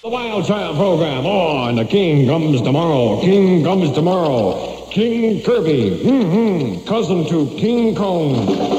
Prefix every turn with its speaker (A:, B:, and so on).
A: The Wild Child program on The King Comes Tomorrow. King Comes Tomorrow. King Kirby, cousin to King Kong.